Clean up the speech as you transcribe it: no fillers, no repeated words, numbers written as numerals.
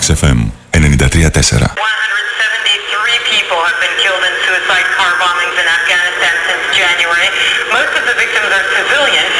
Max FM 93.4. 173 people have been killed in suicide car bombings in Afghanistan since January. Most of the victims are civilian.